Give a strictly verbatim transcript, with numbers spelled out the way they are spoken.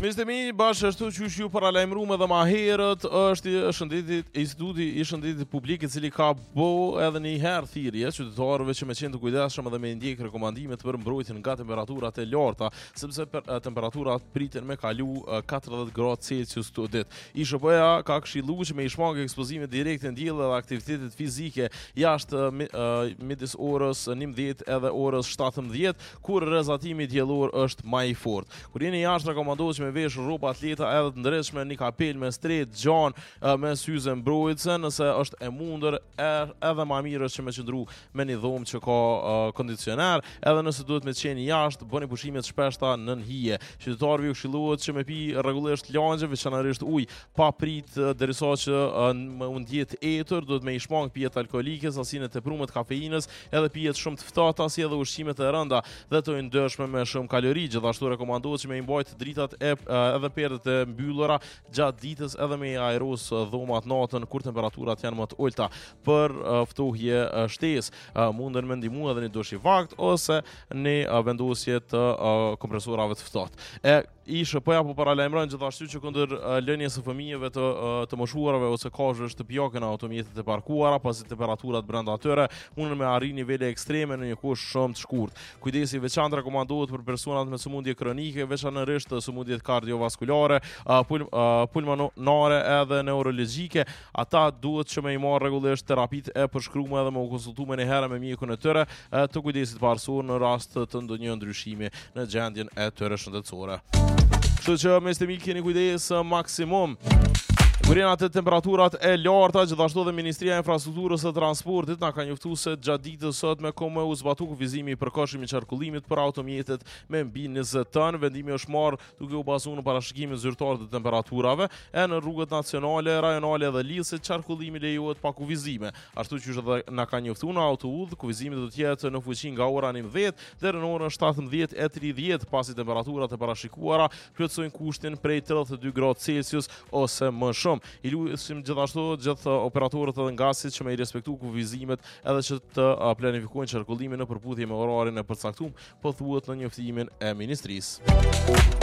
Mister mi, bashkë ashtu që ju paralajmëruam edhe më herët, është shëndeti Instituti i Shëndetit Publik, i cili ka bo edhe një herë thirrje qytetarëve që me qenë të kujdesshëm edhe me ndjek rekomandimet për mbrojtjen nga temperaturat e larta, sepse per, temperaturat priten me kalu katërdhjetë gradë Celsius këtë ditë. I S H P-ja ka këshilluar që me i shmangë ekspozime direkte në diell dhe aktivitetet fizike jashtë midis orës njëmbëdhjetë edhe orës shtatëmbëdhjetë, kur rrezatimi diellor është më i fortë. Kur jeni jashtë, rekomandohet që me vesh rroba atleta edhe të ndryshme, një kapel me stret, gjan, me syze mbrojtëse, nëse është e mundur, edhe më mirë është që me qëndru me një dhomë që ka uh, kondicioner, edhe nëse duhet me qenë jashtë, bëni pushimet shpeshta nën hije. Qytetarëve ju këshillohet që me pi rregullisht lagje, veçanërisht ujë, pa prit derisa që uh, më ndjet etër, duhet me i shmang pijet alkoolike, sasinë e tepruar të kafeinës, edhe pijet shumë të ftata si edhe ushqimet e rënda dhe të ndershme me shumë kalori. Gjithashtu rekomandohet që me i mbajt dritat e edhe perdet e mbyllura gjatë ditës, edhe me aeros dhomat natën kur temperaturat janë më të ulta për uh, ftohje uh, shtesë. Uh, munden me ndihmu edhe një dush i vakt ose një uh, vendosje të uh, kompresorave të ftohtë. E I S H P-ja po paralajmëron gjithashtu që kundër uh, lënies së fëmijëve të uh, të moshuarave ose kazhësh të pjakën automjetet e parkuara, pasi temperaturat brenda atyre mundën me arrijë nivele ekstreme në një kohë shumë të shkurtë. Kujdesi i veçantë rekomandohet për personat me sëmundje kronike, veçanërisht sëmundjet kardiovaskulare, uh, pul uh, pulmonare edhe neurologjike. Ata duhet që me i marrë rregullisht terapitë e përshkruara edhe me u konsultuar më një herë me mjekun e tyre uh, të kujdesit parësor në rast të ndonjë ndryshimi në gjendjen e tyre shëndetësore. Kështu që me stemi keni kujdes maksimum. Kur janë atë temperaturat e larta, gjithashtu dhe Ministria e Infrastrukturës së Transportit na ka njoftuar se gjatë ditës sot me komë u zbatu kufizimi i përkohshëm i qarkullimit për automjetet me mbi njëzet tonë. Vendimi është marrë duke u bazuar në parashikimin zyrtar të temperaturave e në rrugët nacionale, rajonale dhe lidhëse qarkullimi lejohet pa kufizime. Ashtu që edhe na ka njoftuar në autoudhë, kufizimi do të jetë në fuqi nga ora njëmbëdhjetë deri në orën shtatëmbëdhjetë e tridhjetë, pasi temperaturat e parashikuara plotësojnë kushtin prej tridhjetë e dy gradë Celsius ose më shumë. I lutim gjithashtu gjithë operatorët edhe ngasit që me i respektu kufizimet edhe që të planifikojnë qarkullimin në përputhje me orarin e përcaktuar, po thuhet në njoftimin e ministrisë.